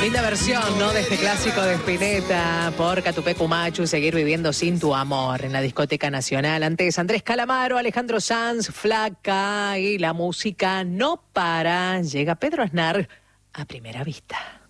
Linda versión, ¿no? De este clásico de Spinetta por Catupecu Machu, Seguir viviendo sin tu amor en la Discoteca Nacional. Antes Andrés Calamaro, Alejandro Sanz, Flaca y la música no para. Llega Pedro Aznar a Primera Vista.